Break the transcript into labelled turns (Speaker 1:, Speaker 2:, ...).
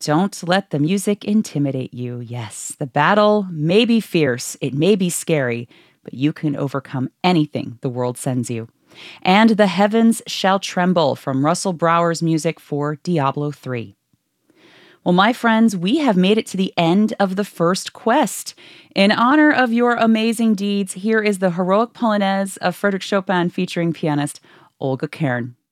Speaker 1: Don't let the music intimidate you. Yes, the battle may be fierce, it may be scary, but you can overcome anything the world sends you. And the heavens shall tremble from Russell Brower's music for Diablo 3. Well, my friends, we have made it to the end of the first quest. In honor of your amazing deeds, here is the heroic Polonaise of Frédéric Chopin featuring pianist Olga Kern.